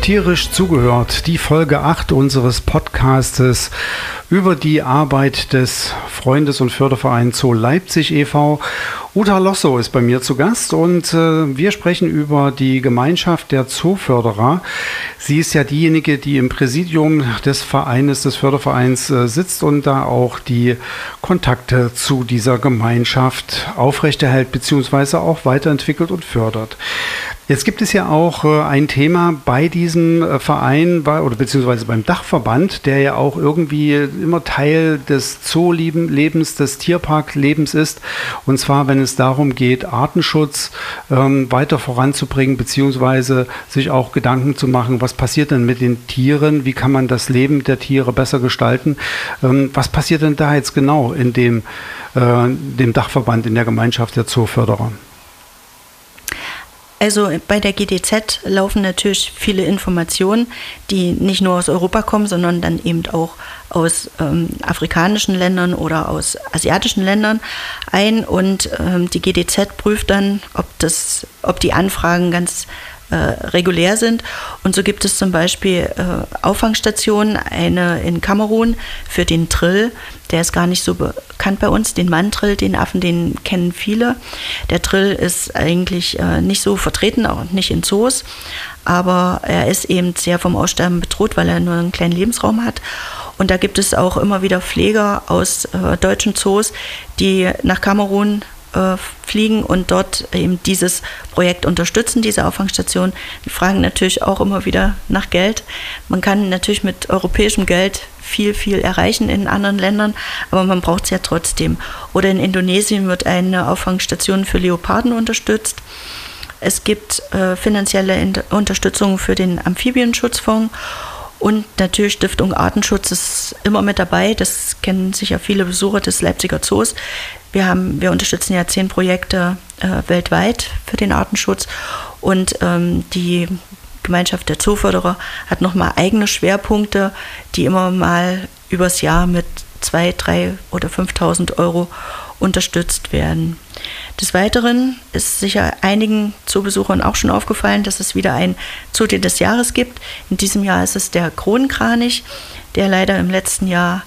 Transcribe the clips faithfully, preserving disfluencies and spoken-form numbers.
Tierisch zugehört, die Folge acht unseres Podcastes über die Arbeit des Freundes- und Fördervereins Zoo Leipzig e V Uta Losso ist bei mir zu Gast und äh, wir sprechen über die Gemeinschaft der Zooförderer. Sie ist ja diejenige, die im Präsidium des Vereines, des Fördervereins äh, sitzt und da auch die Kontakte zu dieser Gemeinschaft aufrechterhält bzw. auch weiterentwickelt und fördert. Jetzt gibt es ja auch äh, ein Thema bei diesem äh, Verein bei, oder beziehungsweise beim Dachverband, der ja auch irgendwie immer Teil des Zoolebens, des Tierparklebens ist. Und zwar, wenn es darum geht, Artenschutz ähm, weiter voranzubringen, beziehungsweise sich auch Gedanken zu machen, was passiert denn mit den Tieren, wie kann man das Leben der Tiere besser gestalten. Ähm, was passiert denn da jetzt genau in dem, äh, dem Dachverband, in der Gemeinschaft der Zooförderer? Also bei der G D Z laufen natürlich viele Informationen, die nicht nur aus Europa kommen, sondern dann eben auch aus ähm, afrikanischen Ländern oder aus asiatischen Ländern ein. Und ähm, die G D Z prüft dann, ob, das, ob die Anfragen ganz äh, regulär sind. Und so gibt es zum Beispiel äh, Auffangstationen, eine in Kamerun für den Trill. Der ist gar nicht so bekannt bei uns, den Mantrill, den Affen, den kennen viele. Der Trill ist eigentlich äh, nicht so vertreten, auch nicht in Zoos, aber er ist eben sehr vom Aussterben bedroht, weil er nur einen kleinen Lebensraum hat. Und da gibt es auch immer wieder Pfleger aus äh, deutschen Zoos, die nach Kamerun äh, fliegen und dort eben dieses Projekt unterstützen, diese Auffangstation. Die fragen natürlich auch immer wieder nach Geld. Man kann natürlich mit europäischem Geld viel, viel erreichen in anderen Ländern, aber man braucht es ja trotzdem. Oder in Indonesien wird eine Auffangstation für Leoparden unterstützt. Es gibt äh, finanzielle Inter- Unterstützung für den Amphibienschutzfonds und natürlich Stiftung Artenschutz ist immer mit dabei. Das kennen sicher viele Besucher des Leipziger Zoos. Wir, haben, wir unterstützen ja zehn Projekte äh, weltweit für den Artenschutz und ähm, die Gemeinschaft der Zooförderer hat nochmal eigene Schwerpunkte, die immer mal übers Jahr mit zweitausend, dreitausend oder fünftausend Euro unterstützt werden. Des Weiteren ist sicher einigen Zoobesuchern auch schon aufgefallen, dass es wieder ein Zootier des Jahres gibt. In diesem Jahr ist es der Kronenkranich, der leider im letzten Jahr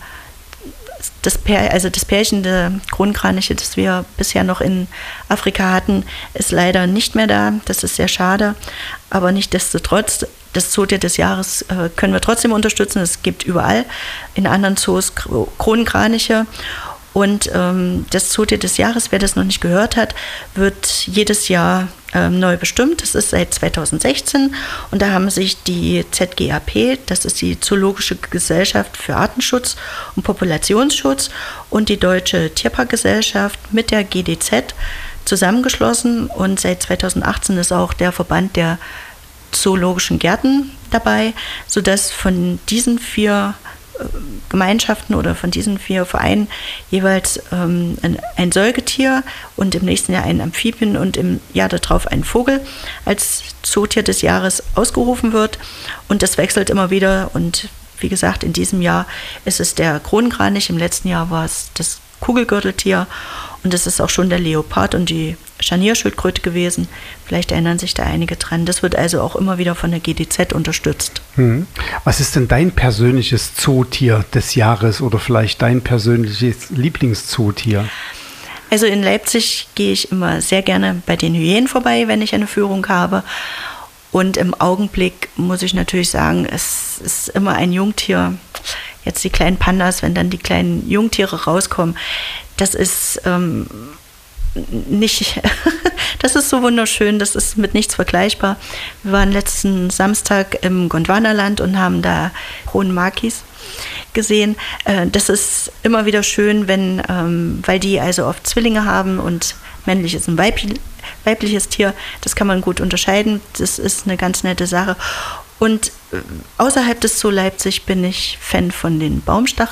Das, Pär, also das Pärchen der Kronenkraniche, das wir bisher noch in Afrika hatten, ist leider nicht mehr da. Das ist sehr schade. Aber nichtsdestotrotz, das Zootier des Jahres äh, können wir trotzdem unterstützen. Es gibt überall in anderen Zoos Kronenkraniche. Und ähm, das Zootier des Jahres, wer das noch nicht gehört hat, wird jedes Jahr ähm, neu bestimmt. Das ist seit zweitausendsechzehn und da haben sich die Z G A P, das ist die Zoologische Gesellschaft für Artenschutz und Populationsschutz, und die Deutsche Tierparkgesellschaft mit der G D Z zusammengeschlossen, und seit zweitausendachtzehn ist auch der Verband der zoologischen Gärten dabei, sodass von diesen vier Gemeinschaften oder von diesen vier Vereinen jeweils ähm, ein, ein Säugetier und im nächsten Jahr ein Amphibien und im Jahr darauf ein Vogel als Zootier des Jahres ausgerufen wird. Und das wechselt immer wieder. Und wie gesagt, in diesem Jahr ist es der Kronenkranich, im letzten Jahr war es das Kugelgürteltier und es ist auch schon der Leopard und die Scharnierschildkröte gewesen. Vielleicht erinnern sich da einige dran. Das wird also auch immer wieder von der G D Z unterstützt. Hm. Was ist denn dein persönliches Zootier des Jahres oder vielleicht dein persönliches Lieblingszootier? Also in Leipzig gehe ich immer sehr gerne bei den Hyänen vorbei, wenn ich eine Führung habe. Und im Augenblick muss ich natürlich sagen, es ist immer ein Jungtier. Jetzt die kleinen Pandas, wenn dann die kleinen Jungtiere rauskommen, das ist ähm, nicht, das ist so wunderschön, das ist mit nichts vergleichbar. Wir waren letzten Samstag im Gondwanaland und haben da hohen Makis gesehen. Äh, das ist immer wieder schön, wenn, ähm, weil die also oft Zwillinge haben und männlich ist ein Weibchen, weibliches Tier, das kann man gut unterscheiden, das ist eine ganz nette Sache. Und außerhalb des Zoo Leipzig bin ich Fan von den Baumstacheln.